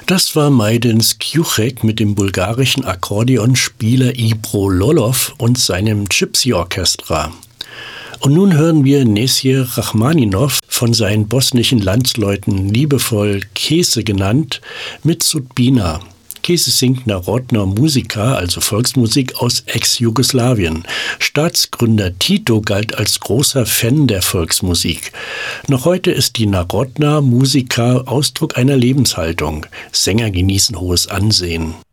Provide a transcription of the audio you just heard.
Das war Majden Skjuchek mit dem bulgarischen Akkordeonspieler Ibro Lolov und seinem Gypsy-Orchestra. Und nun hören wir Nesje Rachmaninov, von seinen bosnischen Landsleuten liebevoll Kese genannt, mit Sudbina. Kese singt Narodna Muzika, also Volksmusik aus Ex-Jugoslawien. Staatsgründer Tito galt als großer Fan der Volksmusik. Noch heute ist die Narodna Muzika Ausdruck einer Lebenshaltung. Sänger genießen hohes Ansehen.